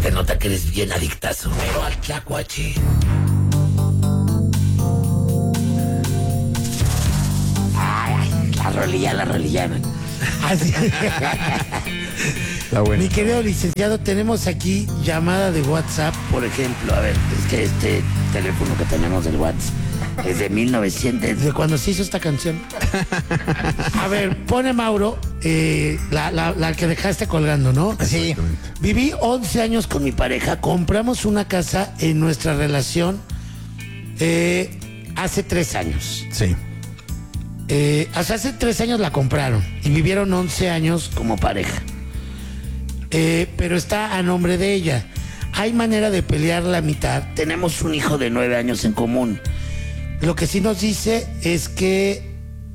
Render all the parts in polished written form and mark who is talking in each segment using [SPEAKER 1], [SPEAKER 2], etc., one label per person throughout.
[SPEAKER 1] Se nota que eres bien adictazo, pero al tlacuache. Ay, la rolilla. Así.
[SPEAKER 2] Está bueno.
[SPEAKER 1] Mi querido licenciado, tenemos aquí llamada de WhatsApp, por ejemplo. A ver, es que este teléfono que tenemos del WhatsApp es de 1900, desde cuando se hizo esta canción. A ver, pone Mauro, la que dejaste colgando, ¿no?
[SPEAKER 2] Sí.
[SPEAKER 1] Viví 11 años con mi pareja, compramos una casa en nuestra relación hace 3 años.
[SPEAKER 2] Sí.
[SPEAKER 1] Hace 3 años la compraron y vivieron 11 años como pareja. Pero está a nombre de ella. Hay manera de pelear la mitad. Tenemos un hijo de 9 años en común. Lo que sí nos dice es que...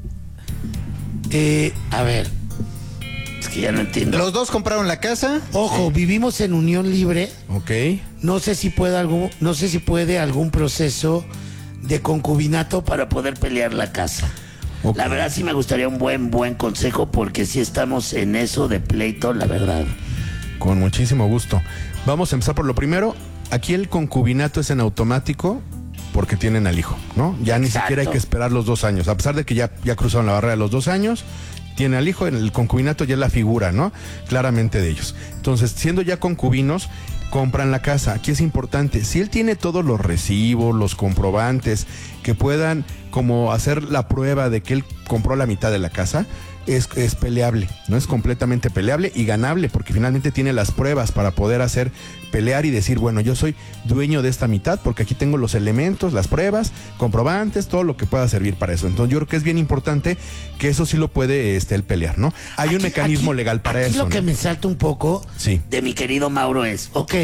[SPEAKER 1] a ver, es que ya no entiendo.
[SPEAKER 2] Los dos compraron la casa.
[SPEAKER 1] Ojo, vivimos en unión libre.
[SPEAKER 2] Ok.
[SPEAKER 1] No sé si puede algún proceso de concubinato para poder pelear la casa.
[SPEAKER 2] Okay.
[SPEAKER 1] La verdad sí me gustaría un buen consejo, porque si estamos en eso de pleito, la verdad.
[SPEAKER 2] Con muchísimo gusto. Vamos a empezar por lo primero. Aquí el concubinato es en automático porque tienen al hijo, ¿no? Ya ni siquiera hay que esperar los 2 años. A pesar de que ya cruzaron la barrera de los 2 años, tiene al hijo, en el concubinato ya es la figura, ¿no? Claramente de ellos. Entonces, siendo ya concubinos, compran la casa. Aquí es importante, si él tiene todos los recibos, los comprobantes, que puedan como hacer la prueba de que él compró la mitad de la casa, es peleable, ¿no? Es completamente peleable y ganable, porque finalmente tiene las pruebas para poder hacer pelear y decir, bueno, yo soy dueño de esta mitad porque aquí tengo los elementos, las pruebas, comprobantes, todo lo que pueda servir para eso. Entonces yo creo que es bien importante que eso sí lo puede él pelear, ¿no? Hay un mecanismo legal para eso.
[SPEAKER 1] Lo que me salta un poco de mi querido Mauro es, ok,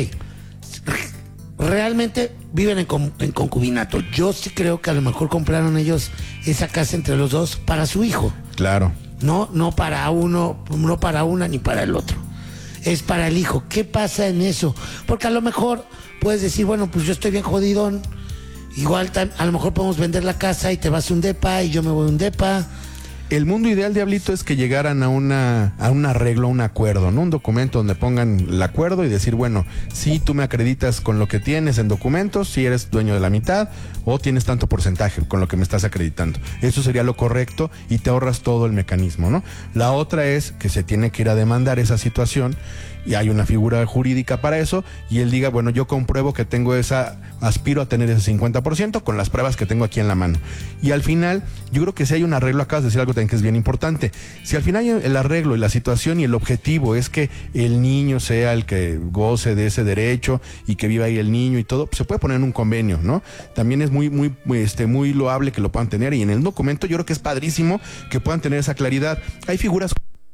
[SPEAKER 1] realmente viven en concubinato. Yo sí creo que a lo mejor compraron ellos esa casa entre los dos para su hijo.
[SPEAKER 2] Claro.
[SPEAKER 1] No para uno, no para una ni para el otro. Es para el hijo. ¿Qué pasa en eso? Porque a lo mejor puedes decir, bueno, pues yo estoy bien jodidón. Igual a lo mejor podemos vender la casa y te vas a un depa y yo me voy a un depa.
[SPEAKER 2] El mundo ideal, Diablito, es que llegaran a un arreglo, a un acuerdo, ¿no? Un documento donde pongan el acuerdo y decir, bueno, si tú me acreditas con lo que tienes en documentos, si eres dueño de la mitad o tienes tanto porcentaje con lo que me estás acreditando. Eso sería lo correcto y te ahorras todo el mecanismo, ¿no? La otra es que se tiene que ir a demandar esa situación y hay una figura jurídica para eso y él diga, bueno, yo compruebo que tengo aspiro a tener ese 50% con las pruebas que tengo aquí en la mano. Y al final, yo creo que si hay un arreglo, acabas de decir algo también que es bien importante. Si al final el arreglo y la situación y el objetivo es que el niño sea el que goce de ese derecho y que viva ahí el niño y todo, pues se puede poner en un convenio, ¿no? También es muy loable que lo puedan tener y en el documento yo creo que es padrísimo que puedan tener esa claridad. Hay figuras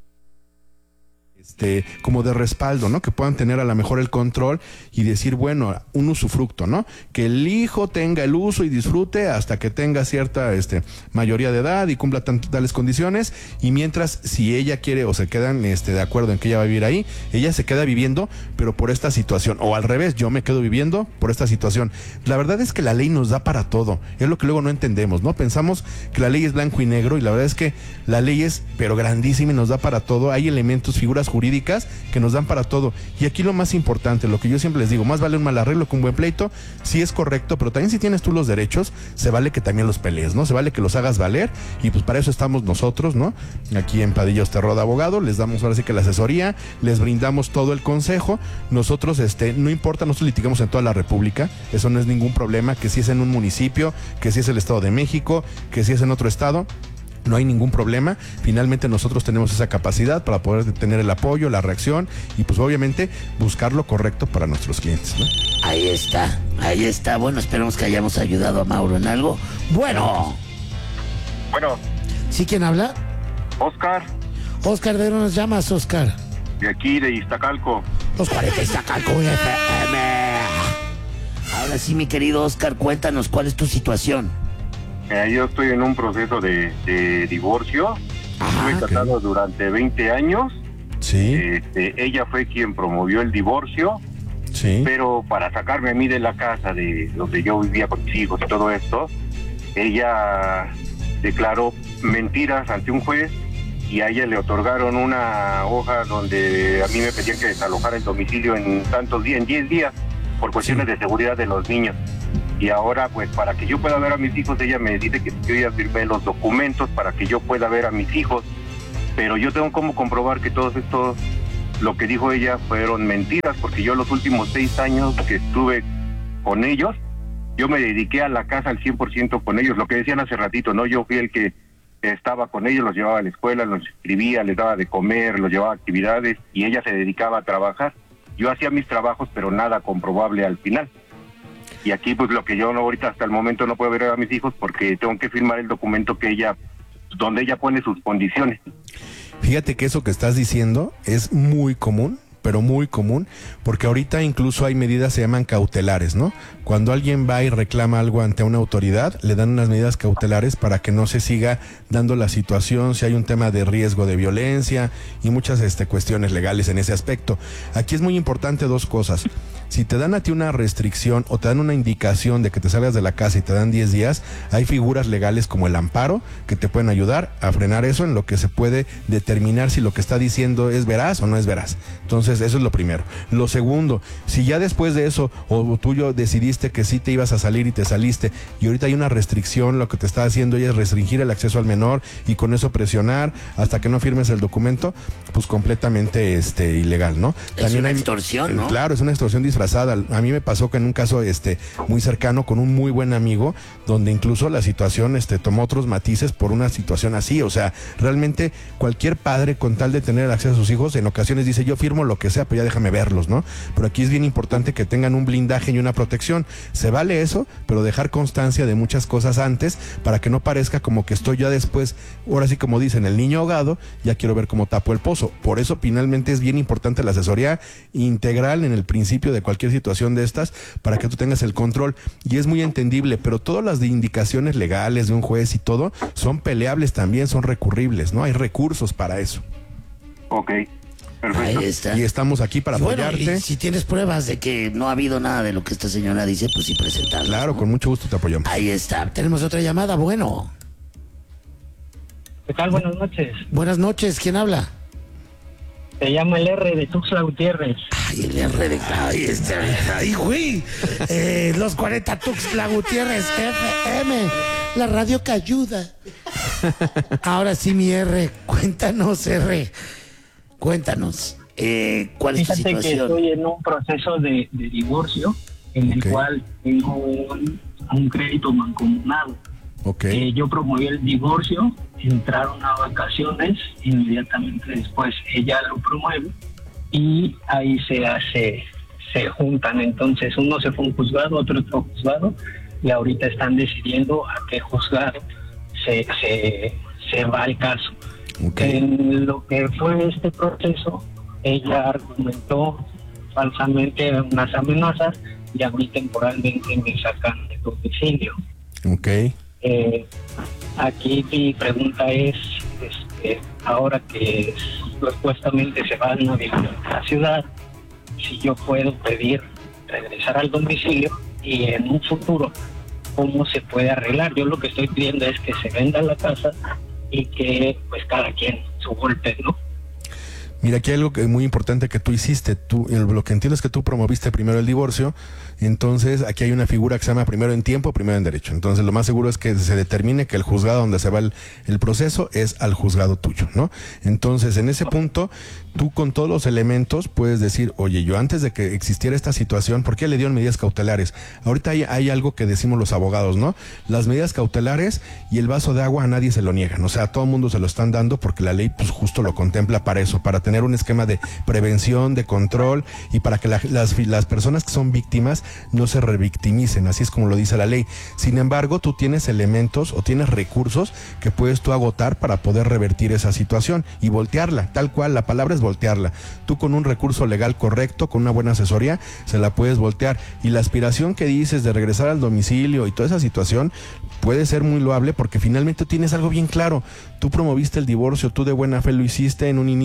[SPEAKER 2] como de respaldo, ¿no? Que puedan tener a lo mejor el control y decir, bueno, un usufructo, ¿no? Que el hijo tenga el uso y disfrute hasta que tenga cierta mayoría de edad y cumpla tales condiciones, y mientras, si ella quiere o se quedan de acuerdo en que ella va a vivir ahí, ella se queda viviendo, pero por esta situación, o al revés, yo me quedo viviendo por esta situación. La verdad es que la ley nos da para todo, es lo que luego no entendemos, ¿no? Pensamos que la ley es blanco y negro y la verdad es que la ley es, pero grandísima y nos da para todo. Hay elementos, figuras jurídicas que nos dan para todo. Y aquí lo más importante, lo que yo siempre les digo, más vale un mal arreglo que un buen pleito. Sí es correcto, pero también si tienes tú los derechos, se vale que también los pelees, ¿no? Se vale que los hagas valer y pues para eso estamos nosotros, ¿no? Aquí en Padilla Osterroda Abogado, les damos ahora sí que la asesoría, les brindamos todo el consejo. Nosotros, no importa, nosotros litigamos en toda la República, eso no es ningún problema, que si es en un municipio, que si es el Estado de México, que si es en otro estado. No hay ningún problema. Finalmente nosotros tenemos esa capacidad para poder tener el apoyo, la reacción y pues obviamente buscar lo correcto para nuestros clientes, ¿no?
[SPEAKER 1] Ahí está. Bueno, esperemos que hayamos ayudado a Mauro en algo. Bueno. ¿Sí quién habla?
[SPEAKER 3] Oscar,
[SPEAKER 1] Oscar, ¿de dónde nos llamas, Oscar?
[SPEAKER 3] de aquí, de Iztacalco.
[SPEAKER 1] Los 40 Iztacalco FM. Ahora sí, mi querido Oscar, cuéntanos cuál es tu situación.
[SPEAKER 3] Yo estoy en un proceso de divorcio.
[SPEAKER 1] Ajá.
[SPEAKER 3] Estuve casado durante 20 años.
[SPEAKER 2] Sí,
[SPEAKER 3] Ella fue quien promovió el divorcio,
[SPEAKER 2] sí.
[SPEAKER 3] pero para sacarme a mí de la casa de donde yo vivía con mis hijos y todo esto, ella declaró mentiras ante un juez y a ella le otorgaron una hoja donde a mí me pedían que desalojara el domicilio en tantos días, en 10 días, por cuestiones de seguridad de los niños. Y ahora, pues, para que yo pueda ver a mis hijos, ella me dice que yo ya firmé los documentos para que yo pueda ver a mis hijos, pero yo tengo como comprobar que todos estos, lo que dijo ella, fueron mentiras, porque yo los últimos 6 años que estuve con ellos, yo me dediqué a la casa al 100% con ellos, lo que decían hace ratito, ¿no? Yo fui el que estaba con ellos, los llevaba a la escuela, los escribía, les daba de comer, los llevaba a actividades, y ella se dedicaba a trabajar. Yo hacía mis trabajos, pero nada comprobable al final. Y aquí, pues, lo que yo ahorita hasta el momento no puedo ver a mis hijos porque tengo que firmar el documento que ella, donde ella pone sus condiciones.
[SPEAKER 2] Fíjate que eso que estás diciendo es muy común, pero muy común, porque ahorita incluso hay medidas, se llaman cautelares, ¿no? Cuando alguien va y reclama algo ante una autoridad, le dan unas medidas cautelares para que no se siga dando la situación, si hay un tema de riesgo de violencia y muchas cuestiones legales en ese aspecto. Aquí es muy importante 2 cosas. Si te dan a ti una restricción o te dan una indicación de que te salgas de la casa y te dan 10 días, hay figuras legales como el amparo que te pueden ayudar a frenar eso, en lo que se puede determinar si lo que está diciendo es veraz o no es veraz. Entonces, eso es lo primero. Lo segundo, si ya después de eso o tú decidiste que sí te ibas a salir y te saliste y ahorita hay una restricción, lo que te está haciendo ella es restringir el acceso al menor y con eso presionar hasta que no firmes el documento, pues completamente ilegal, ¿no?
[SPEAKER 1] Es una extorsión, ¿no?
[SPEAKER 2] Claro, es una extorsión disfrazada. A mí me pasó que en un caso muy cercano con un muy buen amigo, donde incluso la situación tomó otros matices por una situación así. O sea, realmente cualquier padre, con tal de tener acceso a sus hijos, en ocasiones dice, yo firmo lo que sea, pero ya déjame verlos, ¿no? Pero aquí es bien importante que tengan un blindaje y una protección. Se vale eso, pero dejar constancia de muchas cosas antes para que no parezca como que estoy ya después, ahora sí como dicen, el niño ahogado, ya quiero ver cómo tapo el pozo. Por eso finalmente es bien importante la asesoría integral en el principio de cualquier situación de estas, para que tú tengas el control. Y es muy entendible, pero todas las indicaciones legales de un juez y todo son peleables también, son recurribles, ¿no? Hay recursos para eso.
[SPEAKER 3] Ok, perfecto.
[SPEAKER 1] Ahí está.
[SPEAKER 2] Y estamos aquí para apoyarte.
[SPEAKER 1] Bueno, y si tienes pruebas de que no ha habido nada de lo que esta señora dice, pues sí presentarlas.
[SPEAKER 2] Claro,
[SPEAKER 1] ¿no?
[SPEAKER 2] con mucho gusto te apoyamos.
[SPEAKER 1] Ahí está. Tenemos otra llamada. Bueno.
[SPEAKER 4] ¿Qué tal? Buenas noches.
[SPEAKER 1] Buenas noches. ¿Quién habla?
[SPEAKER 4] Se llama el R de Tuxtla Gutiérrez.
[SPEAKER 1] Ay, el R de... Ay, güey. Los 40 Tuxtla Gutiérrez FM. La radio que ayuda. Ahora sí, mi R. Cuéntanos, R. Cuéntanos. ¿Cuál es tu
[SPEAKER 4] Fíjate que
[SPEAKER 1] situación?
[SPEAKER 4] estoy en un proceso de divorcio en el cual tengo un crédito mancomunado.
[SPEAKER 2] Okay.
[SPEAKER 4] Yo promoví el divorcio, entraron a vacaciones, inmediatamente después ella lo promueve y ahí se juntan. Entonces uno se fue a un juzgado, otro fue a un juzgado y ahorita están decidiendo a qué juzgado se va el caso.
[SPEAKER 2] Okay.
[SPEAKER 4] En lo que fue este proceso, ella argumentó falsamente unas amenazas y a mí temporalmente me sacan de domicilio.
[SPEAKER 2] Okay.
[SPEAKER 4] Aquí mi pregunta es, ahora que supuestamente se van a vivir a la ciudad, si yo puedo pedir regresar al domicilio y en un futuro, ¿cómo se puede arreglar? Yo lo que estoy pidiendo es que se venda la casa y que pues cada quien su golpe, ¿no?
[SPEAKER 2] Mira, aquí hay algo que es muy importante que tú hiciste. Lo que entiendo es que tú promoviste primero el divorcio. Entonces aquí hay una figura que se llama primero en tiempo, primero en derecho. Entonces lo más seguro es que se determine que el juzgado donde se va el proceso es al juzgado tuyo, ¿no? Entonces en ese punto tú con todos los elementos puedes decir, oye, yo antes de que existiera esta situación, ¿por qué le dieron medidas cautelares? Ahorita hay algo que decimos los abogados, ¿no? Las medidas cautelares y el vaso de agua a nadie se lo niegan, o sea, a todo mundo se lo están dando porque la ley pues justo lo contempla para eso, para tener un esquema de prevención, de control y para que las personas que son víctimas no se revictimicen, así es como lo dice la ley. Sin embargo, tú tienes elementos o tienes recursos que puedes tú agotar para poder revertir esa situación y voltearla, tal cual, la palabra es voltearla. Tú con un recurso legal correcto, con una buena asesoría, se la puedes voltear. Y la aspiración que dices de regresar al domicilio y toda esa situación puede ser muy loable porque finalmente tienes algo bien claro. Tú promoviste el divorcio, tú de buena fe lo hiciste en un inicio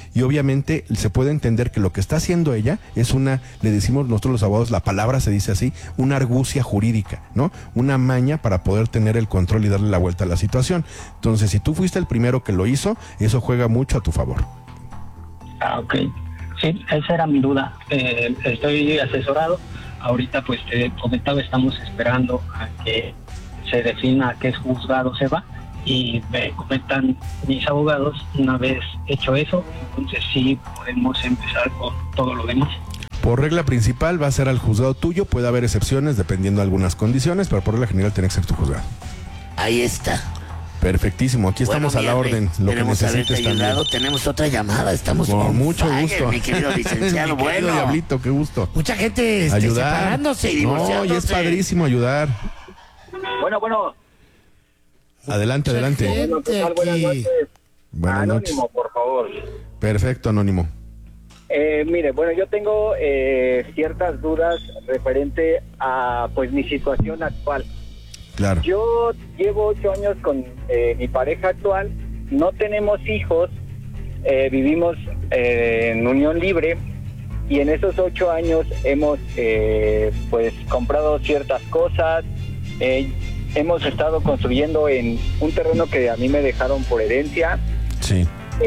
[SPEAKER 2] y obviamente se puede entender que lo que está haciendo ella es le decimos nosotros los abogados, la palabra se dice así, una argucia jurídica, ¿no? Una maña para poder tener el control y darle la vuelta a la situación. Entonces, si tú fuiste el primero que lo hizo, eso juega mucho a tu favor.
[SPEAKER 4] Ok. Sí, esa era mi duda. Estoy asesorado. Ahorita, pues te comentaba, estamos esperando a que se defina a qué juzgado se va, y me comentan mis abogados, una vez hecho eso, entonces sí podemos empezar con todo lo demás.
[SPEAKER 2] Por regla principal va a ser al juzgado tuyo, puede haber excepciones dependiendo de algunas condiciones, pero por regla general tiene que ser tu juzgado.
[SPEAKER 1] Ahí está.
[SPEAKER 2] Perfectísimo, aquí estamos a la orden, lo que necesites también.
[SPEAKER 1] Tenemos otra llamada, estamos
[SPEAKER 2] con mucho gusto.
[SPEAKER 1] Mi querido licenciado,
[SPEAKER 2] mi querido Diablito, qué gusto.
[SPEAKER 1] Mucha gente separándose y divorciándose.
[SPEAKER 2] No, y es padrísimo ayudar.
[SPEAKER 5] Bueno.
[SPEAKER 2] Adelante.
[SPEAKER 5] Buenas noches.
[SPEAKER 2] Buenas noches.
[SPEAKER 5] Anónimo, por favor.
[SPEAKER 2] Perfecto, Anónimo.
[SPEAKER 5] Mire, bueno, yo tengo ciertas dudas referente a pues mi situación actual.
[SPEAKER 2] Claro.
[SPEAKER 5] Yo llevo 8 años con mi pareja actual, no tenemos hijos, vivimos en unión libre, y en esos 8 años hemos pues comprado ciertas cosas, hemos estado construyendo en un terreno que a mí me dejaron por herencia.
[SPEAKER 2] Sí.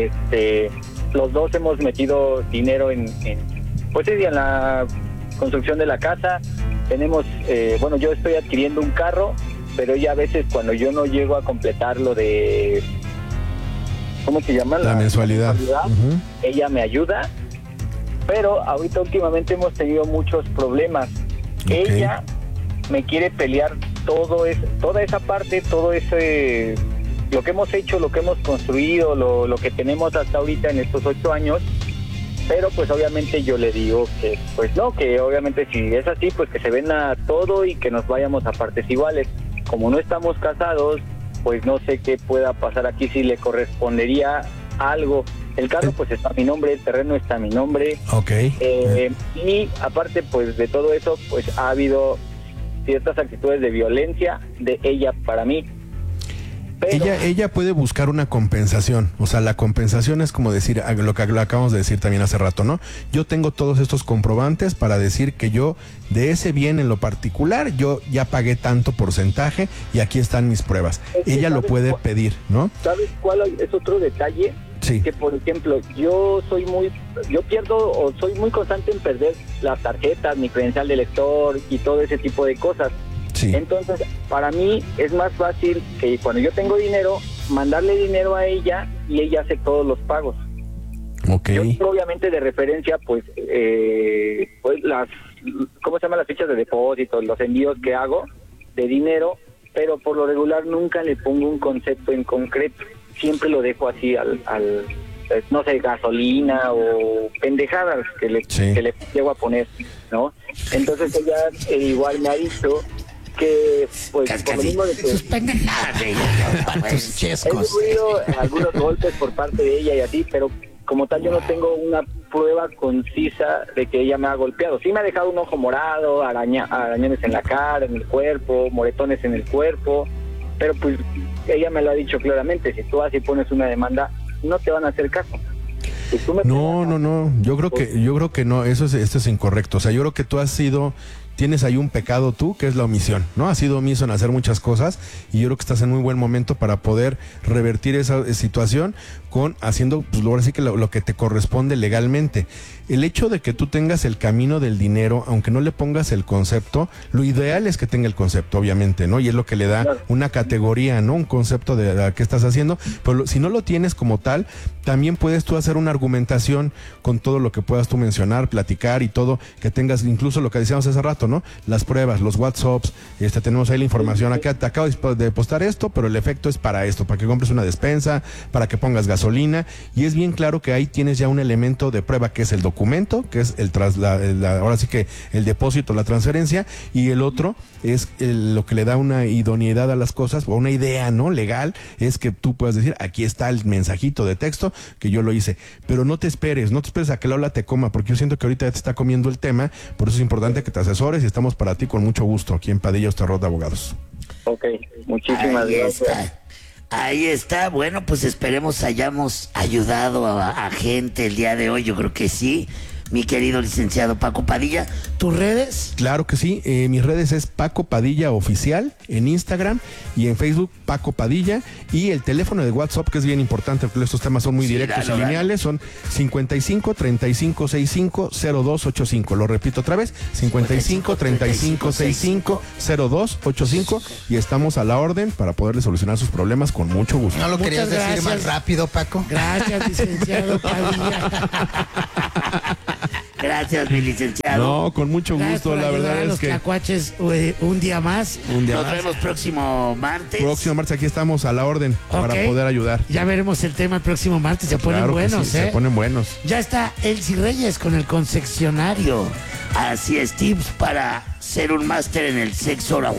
[SPEAKER 5] Los dos hemos metido dinero en la construcción de la casa. Tenemos, yo estoy adquiriendo un carro, pero ella a veces cuando yo no llego a completar lo de, ¿cómo se llama?
[SPEAKER 2] La mensualidad. Uh-huh.
[SPEAKER 5] Ella me ayuda, pero ahorita últimamente hemos tenido muchos problemas. Okay. Ella me quiere pelear toda esa parte, todo ese, lo que hemos hecho, lo que hemos construido, lo que tenemos hasta ahorita en estos 8 años. Pero pues obviamente yo le digo que pues no, que obviamente si es así, pues que se venda todo y que nos vayamos a partes iguales. Como no estamos casados, pues no sé qué pueda pasar aquí, si le correspondería algo. El carro pues está a mi nombre, el terreno está a mi nombre.
[SPEAKER 2] Okay.
[SPEAKER 5] Y aparte pues de todo eso, pues ha habido ciertas actitudes de violencia de ella para mí. Pero
[SPEAKER 2] ella puede buscar una compensación, o sea, la compensación es como decir lo que acabamos de decir también hace rato, ¿no? Yo tengo todos estos comprobantes para decir que yo de ese bien en lo particular yo ya pagué tanto porcentaje y aquí están mis pruebas. Ella lo puede pedir, ¿no?
[SPEAKER 5] ¿Sabes cuál es otro detalle?
[SPEAKER 2] Sí.
[SPEAKER 5] Que por ejemplo, yo pierdo o soy muy constante en perder las tarjetas, mi credencial de lector y todo ese tipo de cosas.
[SPEAKER 2] Sí.
[SPEAKER 5] Entonces, para mí es más fácil que cuando yo tengo dinero, mandarle dinero a ella y ella hace todos los pagos.
[SPEAKER 2] Okay.
[SPEAKER 5] Yo tengo obviamente de referencia, pues las, ¿cómo se llaman? Las fichas de depósito, los envíos que hago de dinero, pero por lo regular nunca le pongo un concepto en concreto. Siempre lo dejo así al no sé, gasolina o pendejadas que le llego a poner, ¿no? Entonces ella igual me ha dicho que pues por lo mismo de que
[SPEAKER 1] sus pendejadas de ella, tus chescos.
[SPEAKER 5] He sufrido algunos golpes por parte de ella y así, pero como tal yo no tengo una prueba concisa de que ella me ha golpeado. Sí me ha dejado un ojo morado, arañones en la cara, en el cuerpo, moretones en el cuerpo, pero pues ella me lo ha dicho claramente, si tú así pones una demanda no te van a hacer caso. Si tú me
[SPEAKER 2] no, yo creo que no, esto es incorrecto. O sea, yo creo que tú tienes ahí un pecado tú, que es la omisión, ¿no? Has sido omiso en hacer muchas cosas y yo creo que estás en muy buen momento para poder revertir esa situación haciendo, pues ahora sí que lo que te corresponde legalmente. El hecho de que tú tengas el camino del dinero, aunque no le pongas el concepto, lo ideal es que tenga el concepto, obviamente, ¿no? Y es lo que le da una categoría, ¿no? Un concepto de qué estás haciendo, pero si no lo tienes como tal, también puedes tú hacer una argumentación con todo lo que puedas tú mencionar, platicar y todo, que tengas incluso lo que decíamos hace rato, ¿no? Las pruebas, los WhatsApps, tenemos ahí la información, acá te acabo de postar esto, pero el efecto es para esto, para que compres una despensa, para que pongas gasolina, y es bien claro que ahí tienes ya un elemento de prueba que es el documento, que es ahora sí que el depósito, la transferencia, y el otro es lo que le da una idoneidad a las cosas, o una idea, ¿no? Legal, es que tú puedas decir, aquí está el mensajito de texto que yo lo hice, pero no te esperes a que la ola te coma, porque yo siento que ahorita ya te está comiendo el tema, por eso es importante que te asesores y estamos para ti con mucho gusto aquí en Padilla Osterrot de Abogados.
[SPEAKER 5] Ok, muchísimas gracias.
[SPEAKER 6] Ahí está. Bueno, pues esperemos hayamos ayudado a gente el día de hoy. Yo creo que sí. Mi querido licenciado Paco Padilla, ¿tus redes?
[SPEAKER 2] Claro que sí, mis redes es Paco Padilla Oficial en Instagram y en Facebook Paco Padilla, y el teléfono de WhatsApp, que es bien importante porque estos temas son muy directos y lineales, son 55 35 65 0285. Lo repito otra vez, 55 35 65 0285, y estamos a la orden para poderle solucionar sus problemas con mucho gusto.
[SPEAKER 7] ¿No lo
[SPEAKER 1] Muchas
[SPEAKER 7] querías decir
[SPEAKER 1] gracias.
[SPEAKER 7] más rápido, Paco?
[SPEAKER 1] Gracias, licenciado Padilla.
[SPEAKER 6] Gracias, mi licenciado.
[SPEAKER 2] No, con mucho
[SPEAKER 1] Gracias
[SPEAKER 2] gusto,
[SPEAKER 1] por
[SPEAKER 2] la
[SPEAKER 1] ayudar
[SPEAKER 2] verdad
[SPEAKER 1] a
[SPEAKER 2] es
[SPEAKER 1] los
[SPEAKER 2] que
[SPEAKER 1] tlacuaches un día más.
[SPEAKER 6] Nos vemos próximo martes.
[SPEAKER 2] próximo martes aquí estamos a la orden para
[SPEAKER 1] Ok.
[SPEAKER 2] poder ayudar.
[SPEAKER 1] Ya veremos el tema el próximo martes. Se ponen
[SPEAKER 2] Claro que
[SPEAKER 1] buenos,
[SPEAKER 2] sí,
[SPEAKER 1] ¿eh?
[SPEAKER 2] se ponen buenos.
[SPEAKER 1] Ya está Elsie Reyes con el concesionario.
[SPEAKER 6] Así es, tips para ser un máster en el sexo oral.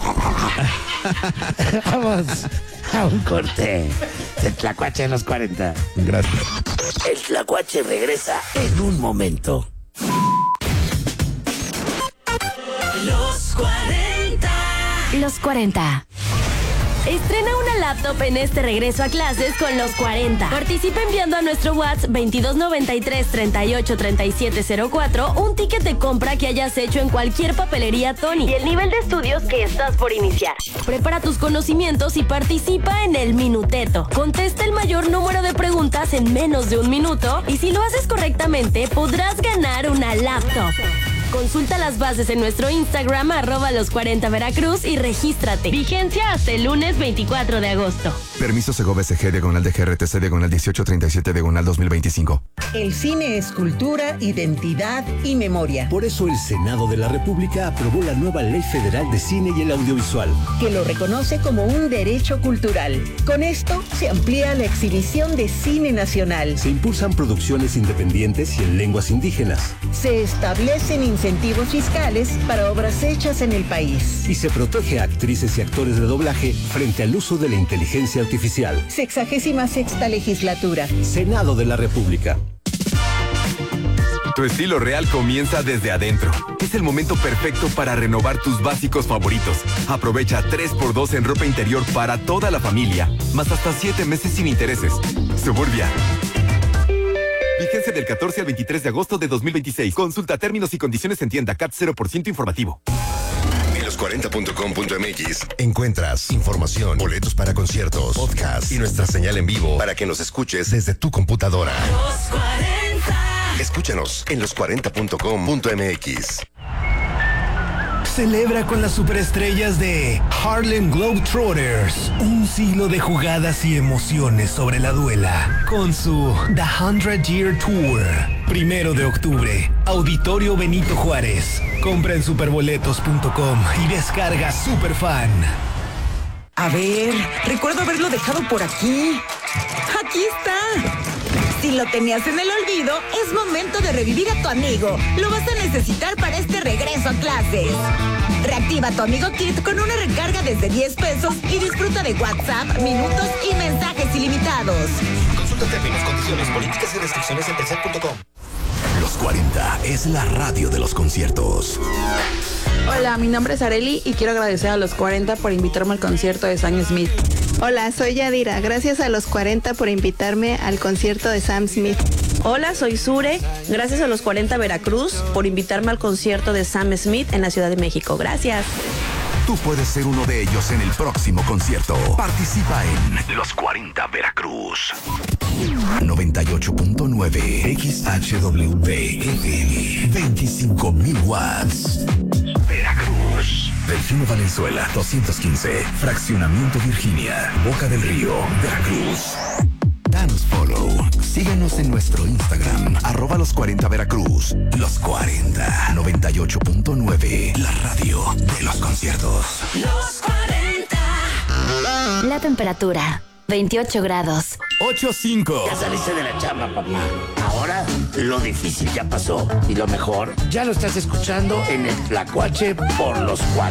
[SPEAKER 1] Vamos a un corte.
[SPEAKER 6] El Tlacuache de los 40.
[SPEAKER 2] Gracias.
[SPEAKER 6] El Tlacuache regresa en un momento.
[SPEAKER 8] Los 40.
[SPEAKER 9] Los 40. Estrena una laptop en este regreso a clases con los 40. Participa enviando a nuestro WhatsApp 2293 38 37 04 un ticket de compra que hayas hecho en cualquier papelería Tony y el nivel de estudios que estás por iniciar. Prepara tus conocimientos y participa en el Minuteto. Contesta el mayor número de preguntas en menos de un minuto y si lo haces correctamente podrás ganar una laptop. Consulta las bases en nuestro Instagram @los40 Veracruz y regístrate. Vigencia hasta el lunes 24 de agosto.
[SPEAKER 10] Permiso Segobe SG, diagonal de GRTC, diagonal 1837, diagonal 2025.
[SPEAKER 11] El cine es cultura, identidad y memoria.
[SPEAKER 12] Por eso el Senado de la República aprobó la nueva Ley Federal de Cine y el Audiovisual,
[SPEAKER 11] Que lo reconoce como un derecho cultural. Con esto se amplía la exhibición de cine nacional.
[SPEAKER 12] se impulsan producciones independientes y en lenguas indígenas,
[SPEAKER 11] Se establecen incentivos fiscales para obras hechas en el país.
[SPEAKER 12] y se protege a actrices y actores de doblaje frente al uso de la inteligencia artificial.
[SPEAKER 11] 66ª legislatura.
[SPEAKER 12] Senado de la República.
[SPEAKER 10] Tu estilo real comienza desde adentro. Es el momento perfecto para renovar tus básicos favoritos. Aprovecha 3x2 en ropa interior para toda la familia, más hasta 7 meses sin intereses. Suburbia. Vigencia del 14 al 23 de agosto de 2026. Consulta términos y condiciones en tienda. CAT 0% informativo.
[SPEAKER 13] En los40.com.mx encuentras información, boletos para conciertos, podcast y nuestra señal en vivo para que nos escuches desde tu computadora.
[SPEAKER 8] Los 40.
[SPEAKER 13] Escúchanos en los40.com.mx.
[SPEAKER 14] Celebra con las superestrellas de Harlem Globetrotters un siglo de jugadas y emociones sobre la duela con su The 100 Year Tour. 1 de octubre, Auditorio Benito Juárez. Compra en superboletos.com y descarga Superfan.
[SPEAKER 15] A ver, recuerdo haberlo dejado por aquí. ¡Aquí está! Si lo tenías en el olvido, es momento de revivir a tu amigo. Lo vas a necesitar para este regreso a clases. Reactiva tu Amigo Kit con una recarga desde 10 pesos y disfruta de WhatsApp, minutos y mensajes ilimitados.
[SPEAKER 16] Consulta términos, condiciones, políticas y restricciones en telcel.com.
[SPEAKER 13] Los 40 es la radio de los conciertos.
[SPEAKER 17] Hola, mi nombre es Areli y quiero agradecer a los 40 por invitarme al concierto de Sam Smith.
[SPEAKER 18] Hola, soy Yadira. Gracias a los 40 por invitarme al concierto de Sam Smith.
[SPEAKER 19] Hola, soy Sure. Gracias a los 40 Veracruz por invitarme al concierto de Sam Smith en la Ciudad de México. Gracias.
[SPEAKER 13] Tú puedes ser uno de ellos en el próximo concierto. Participa en Los 40 Veracruz. 98.9 XHWV FM 25.000 watts. Veracruz. Delfino Valenzuela 215. Fraccionamiento Virginia. Boca del Río. Veracruz. Danos follow. Síguenos en nuestro Instagram, @los 40 Veracruz. Los 40, 98.9, la radio de los conciertos.
[SPEAKER 8] Los 40.
[SPEAKER 9] La temperatura, 28 grados.
[SPEAKER 6] 8:05. Ya saliste de la chamba, papá. Ahora lo difícil ya pasó. Y lo mejor,
[SPEAKER 1] ya lo estás escuchando
[SPEAKER 6] en el Tlacuache por los 40.